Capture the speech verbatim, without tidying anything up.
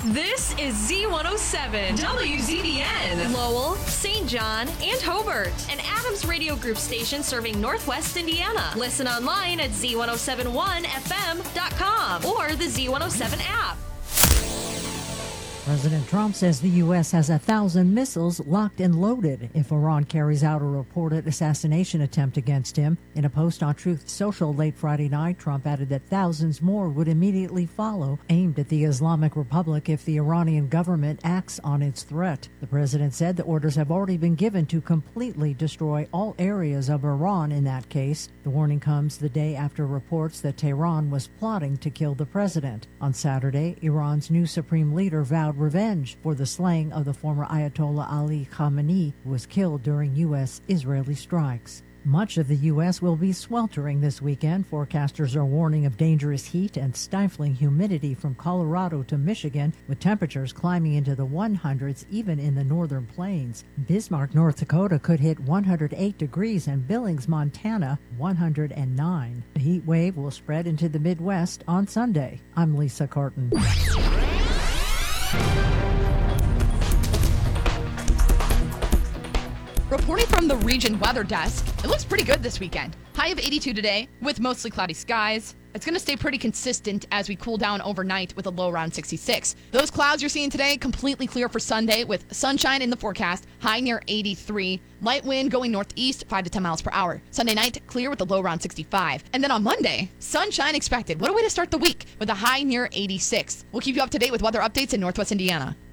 This is Z one oh seven, W Z B N, Lowell, Saint John, and Hobart, an Adams Radio Group station serving Northwest Indiana. Listen online at Z one oh seven one F M dot com or the Z one oh seven app. President Trump says the U S has a thousand missiles locked and loaded if Iran carries out a reported assassination attempt against him. In a post on Truth Social late Friday night, Trump added that thousands more would immediately follow, aimed at the Islamic Republic if the Iranian government acts on its threat. The president said the orders have already been given to completely destroy all areas of Iran in that case. The warning comes the day after reports that Tehran was plotting to kill the president. On Saturday, Iran's new supreme leader vowed revenge for the slaying of the former Ayatollah Ali Khamenei, who was killed during U S-Israeli strikes. Much of the U S will be sweltering this weekend. Forecasters are warning of dangerous heat and stifling humidity from Colorado to Michigan, with temperatures climbing into the hundreds even in the northern plains. Bismarck, North Dakota could hit one hundred eight degrees and Billings, Montana, one hundred nine. The heat wave will spread into the Midwest on Sunday. I'm Lisa Carton. Reporting from the Region Weather Desk, it looks pretty good this weekend. High of eighty-two today with mostly cloudy skies. It's going to stay pretty consistent as we cool down overnight with a low around sixty-six. Those clouds you're seeing today completely clear for Sunday with sunshine in the forecast, high near eighty-three. Light wind going northeast, five to ten miles per hour. Sunday night, clear with a low around sixty-five. And then on Monday, sunshine expected. What a way to start the week with a high near eighty-six. We'll keep you up to date with weather updates in Northwest Indiana.